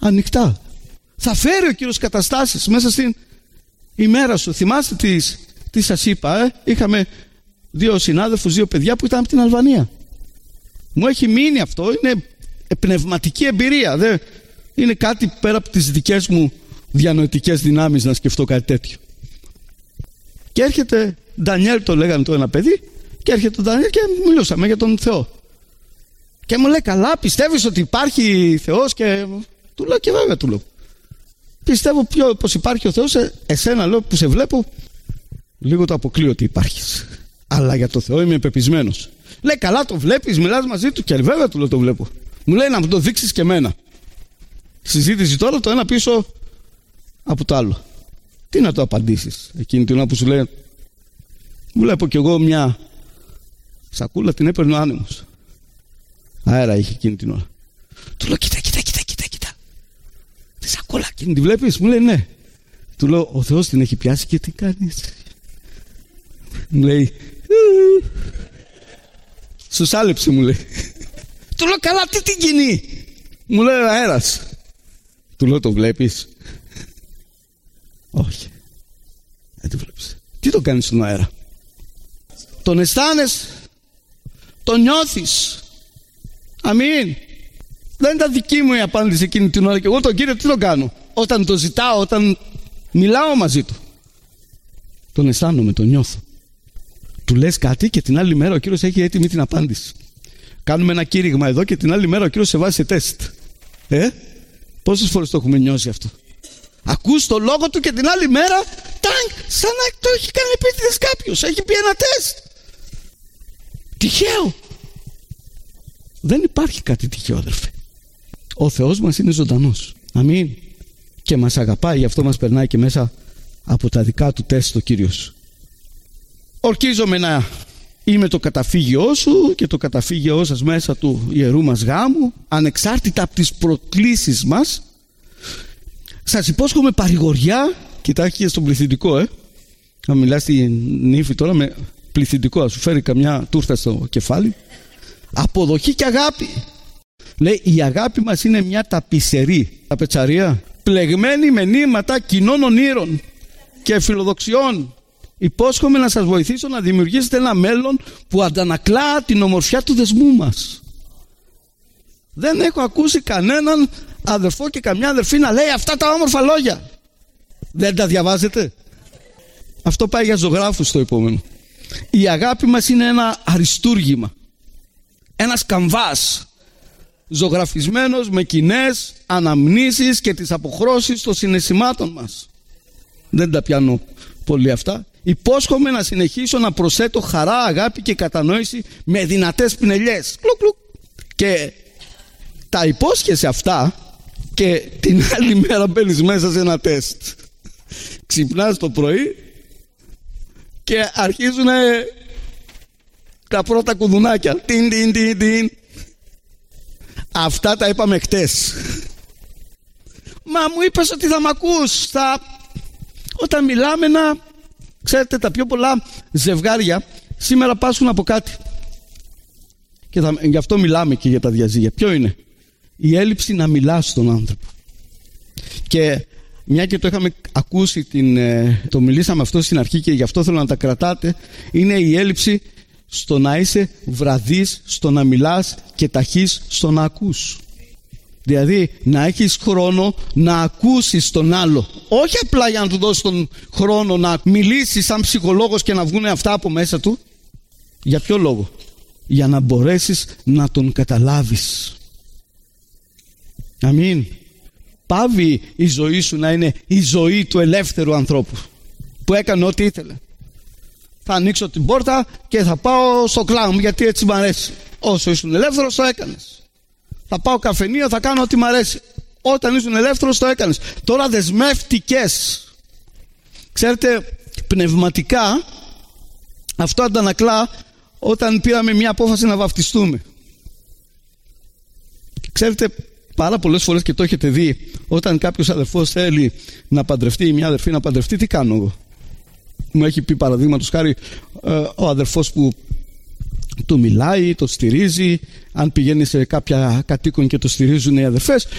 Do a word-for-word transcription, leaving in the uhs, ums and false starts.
ανοιχτά. Θα φέρει ο Κύριος καταστάσεις μέσα στην ημέρα σου. Θυμάστε τι, τι σας είπα, ε? Είχαμε δύο συνάδελφους, δύο παιδιά που ήταν από την Αλβανία. Μου έχει μείνει αυτό, είναι πνευματική εμπειρία. Δεν είναι κάτι πέρα από τις δικές μου διανοητικές δυνάμεις να σκεφτώ κάτι τέτοιο. Και έρχεται Ντανιέλ, το λέγανε το ένα παιδί, και έρχεται ο Ντανιέλ και μιλούσαμε για τον Θεό. Και μου λέει, καλά, πιστεύεις ότι υπάρχει Θεός? Και του λέω, και βέβαια του λέω. Πιστεύω πιο, πως υπάρχει ο Θεός. Ε, εσένα λέω που σε βλέπω, λίγο το αποκλείω ότι υπάρχεις. Αλλά για το Θεό είμαι πεπισμένος. Λέει, καλά, το βλέπεις, μιλάς μαζί του? Και βέβαια του λέω, το βλέπω. Μου λέει, να μου το δείξεις και εμένα. Συζήτηση τώρα, το ένα πίσω από το άλλο. Τι να το απαντήσεις εκείνη την ώρα που σου λέει, βλέπω κι εγώ μια σακούλα, την έπαιρνε ο άνεμος. Αέρα είχε εκείνη την ώρα. Του λέω, κοίτα, κοίτα, κοίτα, κοίτα, κοίτα. Τη σακούλα εκείνη τη βλέπεις? Μου λέει, ναι. Του λέω, ο Θεός την έχει πιάσει και τι κάνει έτσι? Μου λέει, σου σάλεψε, μου λέει. Του λέω, καλά, τι την κινεί? Μου λέει, αέρας. Του λέω, το βλέπεις? Όχι, δεν το βλέπεις. Τι το κάνεις στον αέρα? Τον αισθάνεσαι, τον νιώθεις. Αμήν. Δεν ήταν δική μου η απάντηση εκείνη την ώρα. Και εγώ τον Κύριο τι τον κάνω? Όταν το ζητάω, όταν μιλάω μαζί του, τον αισθάνομαι, τον νιώθω. Του λες κάτι και την άλλη μέρα ο Κύριος έχει έτοιμη την απάντηση. Κάνουμε ένα κήρυγμα εδώ και την άλλη μέρα ο Κύριος σε βάζει σε τεστ. Ε, πόσες φορές το έχουμε νιώσει αυτό? Ακούς το λόγο του και την άλλη μέρα, τάγκ, σαν να το έχει κάνει επίτηδες κάποιος. Έχει πει ένα τεστ. Τυχαίο. Δεν υπάρχει κάτι τυχαίο, αδερφέ. Ο Θεός μας είναι ζωντανός. Αμήν. Και μας αγαπάει, γι' αυτό μας περνάει και μέσα από τα δικά του τεστ ο Κύριος. Ορκίζομαι να είμαι το καταφύγιό σου και το καταφύγιό σας μέσα του ιερού μας γάμου, ανεξάρτητα από τις προκλήσεις μας. Σας υπόσχομαι παρηγοριά. Κοιτάξτε στον πληθυντικό, ε. Να μιλάς στην νύφη τώρα με πληθυντικό, να σου φέρει καμιά τούρτα στο κεφάλι. Αποδοχή και αγάπη. Λέει, η αγάπη μας είναι μια ταπεισερή ταπετσαρία, πλεγμένη με νήματα κοινών ονείρων και φιλοδοξιών. Υπόσχομαι να σας βοηθήσω να δημιουργήσετε ένα μέλλον που αντανακλά την ομορφιά του δεσμού μας. Δεν έχω ακούσει κανέναν αδερφό και καμιά αδερφή να λέει αυτά τα όμορφα λόγια. Δεν τα διαβάζετε? Αυτό πάει για ζωγράφους στο επόμενο. Η αγάπη μας είναι ένα αριστούργημα, ένας καμβάς ζωγραφισμένος με κοινές αναμνήσεις και τις αποχρώσεις των συναισθημάτων μας. Δεν τα πιάνω πολύ αυτά. Υπόσχομαι να συνεχίσω να προσθέτω χαρά, αγάπη και κατανόηση με δυνατές πινελιές. Κλουκ, κλουκ. Και τα υπόσχεσαι αυτά και την άλλη μέρα μπαίνεις μέσα σε ένα τεστ. Ξυπνάς το πρωί και αρχίζουν τα πρώτα κουδουνάκια. Τιν, τιν, τιν, τιν. Αυτά τα είπαμε χτες. Μα μου είπες ότι θα μ' ακούς. Θα... Όταν μιλάμε να... Ξέρετε, τα πιο πολλά ζευγάρια σήμερα πάσχουν από κάτι. Και θα... γι' αυτό μιλάμε και για τα διαζύγια. Ποιο είναι? Η έλλειψη να μιλάς στον άνθρωπο. Και μια και το είχαμε ακούσει, την, το μιλήσαμε αυτό στην αρχή και γι' αυτό θέλω να τα κρατάτε, είναι η έλλειψη στο να είσαι βραδύς, στο να μιλάς και ταχύς στο να ακούς. Δηλαδή να έχεις χρόνο να ακούσεις τον άλλο, όχι απλά για να του δώσεις τον χρόνο να μιλήσεις σαν ψυχολόγος και να βγουν αυτά από μέσα του. Για ποιο λόγο? Για να μπορέσεις να τον καταλάβεις. Αμήν. Πάβει η ζωή σου να είναι η ζωή του ελεύθερου ανθρώπου που έκανε ό,τι ήθελε. Θα ανοίξω την πόρτα και θα πάω στο κλαμπ γιατί έτσι μ' αρέσει. Όσο ήσουν ελεύθερος το έκανες. Θα πάω καφενείο, θα κάνω ό,τι μ' αρέσει. Όταν ήσουν ελεύθερος το έκανες. Τώρα δεσμεύτηκες. Ξέρετε, πνευματικά αυτό αντανακλά όταν πήραμε μια απόφαση να βαφτιστούμε. Ξέρετε, πάρα πολλές φορές, και το έχετε δει, όταν κάποιος αδερφός θέλει να παντρευτεί ή μια αδερφή να παντρευτεί, τι κάνω εγώ? Μου έχει πει παραδείγματος χάρη ο αδερφός που του μιλάει, το στηρίζει. Αν πηγαίνει σε κάποια κατοίκον και το στηρίζουν οι αδερφές,